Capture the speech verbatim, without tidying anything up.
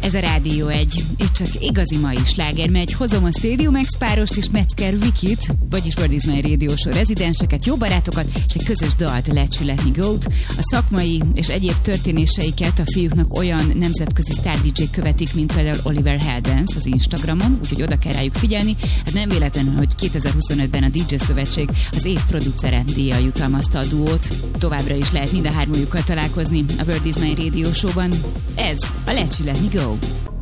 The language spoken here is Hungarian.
Ez a Rádió egy, és csak igazi mai sláger megy. Hozom a Stadium X párost és Metzger Vikit, vagyis Word is My Radio Show rezidenseket, jó barátokat, és egy közös dalt, Let's You Let Me Go-t. A szakmai és egyéb történéseiket a fiúknak olyan nemzetközi sztár dé dzsék követik, mint például Oliver Heldens az Instagramon, úgyhogy oda kell rájuk figyelni. Hát nem véletlen, hogy kétezer-huszonötben a dé dzsé Szövetség az év producere díjjal jutalmazta a duót. Továbbra is lehet mind a hármójukkal találkozni a Word is My Radio Show-ban. Ez a Let's You Let Me Go.